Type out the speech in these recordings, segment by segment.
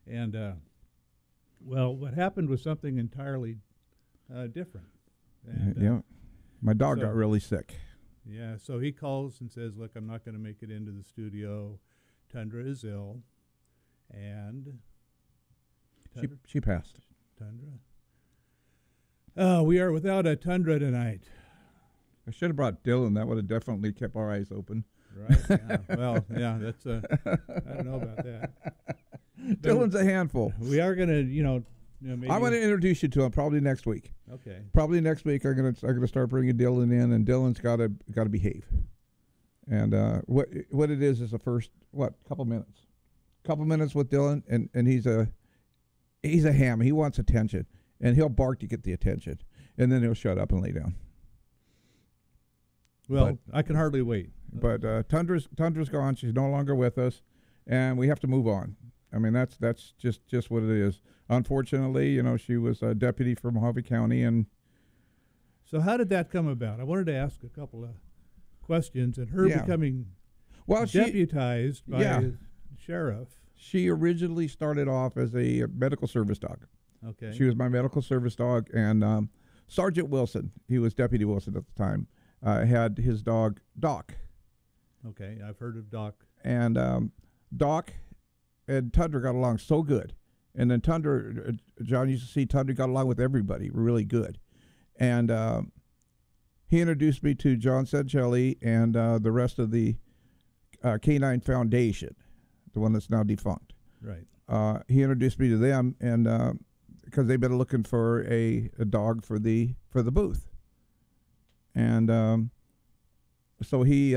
And well, what happened was something entirely different. And, Yeah. My dog so- got really sick. Yeah, so he calls and says, "Look, I'm not going to make it into the studio. Tundra is ill, and She passed. Tundra. We are without a Tundra tonight." I should have brought Dylan. That would have definitely kept our eyes open. Right? Yeah. Well, yeah, that's. I don't know about that. Dylan's a handful. We are going to, maybe. I'm going to introduce you to him probably next week. Okay. Probably next week, I'm gonna start bringing Dylan in, and Dylan's got to behave. And what it is the first couple minutes with Dylan, and he's a ham. He wants attention, and he'll bark to get the attention, and then he'll shut up and lay down. Well, I can hardly wait. But Tundra's gone. She's no longer with us, and we have to move on. I mean, that's just what it is. Unfortunately, she was a deputy for Mojave County, and So how did that come about? I wanted to ask a couple of questions, and her becoming deputized by the sheriff. She originally started off as a medical service dog. Okay. She was my medical service dog, and Sergeant Wilson, he was Deputy Wilson at the time, had his dog Doc. Okay, I've heard of Doc. And Doc and Tundra got along so good. And then Tundra, John used to see Tundra got along with everybody really good. And he introduced me to John Sancelli and the rest of the Canine Foundation, the one that's now defunct. Right. He introduced me to them, and because they've been looking for a dog for the booth. And so he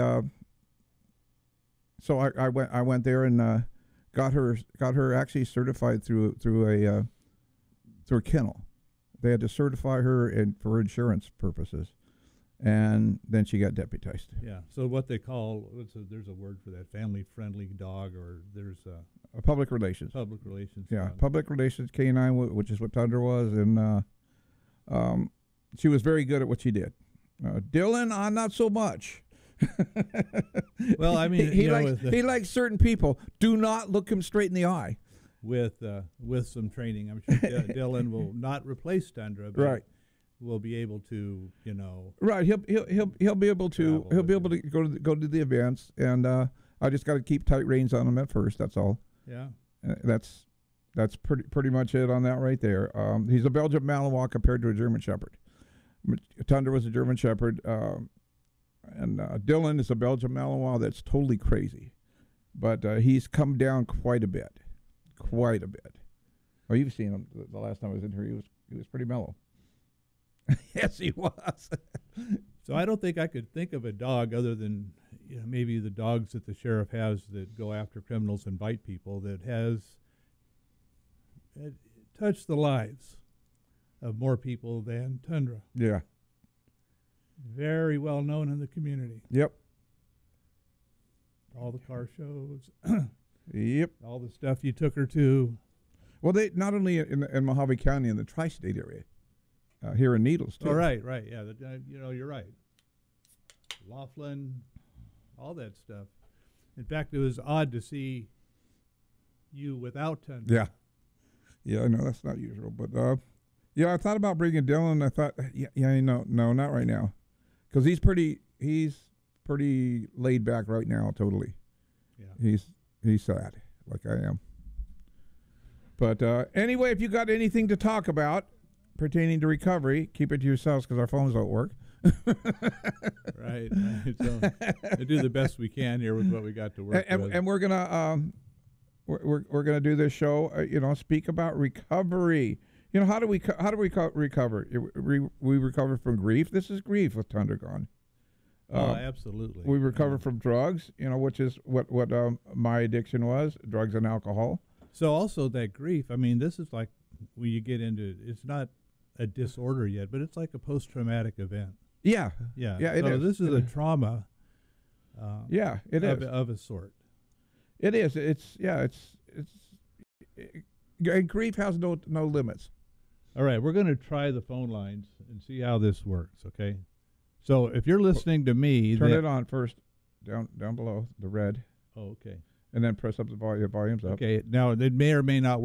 so I went there and got her actually certified through a kennel. They had to certify her for insurance purposes, and then she got deputized. Yeah. So what they call there's a word for that, family-friendly dog, or there's Public relations. Public relations. Yeah, dog. public relations canine, which is what Tundra was, and she was very good at what she did. Dylan, not so much. Well, I mean, he likes certain people. Do not look him straight in the eye. With some training, I'm sure Dylan will not replace Tundra, but Right. will be able to, Right. He'll be able to go to the events, and I just got to keep tight reins on him at first. That's all. Yeah. That's pretty much it on that right there. He's a Belgian Malinois compared to a German Shepherd. Tundra was a German Shepherd, and Dylan is a Belgian Malinois that's totally crazy, but he's come down quite a bit. Oh, you've seen him. The last time I was in here, he was pretty mellow. Yes, he was. So I don't think I could think of a dog other than maybe the dogs that the sheriff has that go after criminals and bite people that has touched the lives of more people than Tundra. Yeah. Very well known in the community. Yep. All the car shows. Yep. All the stuff you took her to. Well, they not only in Mojave County, in the tri-state area, here in Needles too. Oh, right. Yeah, you're right. Laughlin, all that stuff. In fact, it was odd to see you without Tundra. Yeah, I know that's not usual, but I thought about bringing Dylan. I thought, no, not right now, because he's pretty laid back right now. Totally. Yeah. He's sad, like I am. But anyway, if you got anything to talk about pertaining to recovery, keep it to yourselves because our phones don't work. Right. So we do the best we can here with what we got to work with. And we're gonna we're gonna do this show. Speak about recovery. How do we recover? We recover from grief. This is grief with Tundra gone. Absolutely. We recover from drugs. Which is what my addiction was: drugs and alcohol. So also that grief. I mean, this is like when you get into. It's not a disorder yet, but it's like a post-traumatic event. Yeah. It is. This is a trauma. It is of a sort. It is. And grief has no limits. All right, we're going to try the phone lines and see how this works. Okay. So if you're listening to me, turn it on first, down below the red. Oh, okay. And then press up the volumes up. Okay. Now it may or may not work.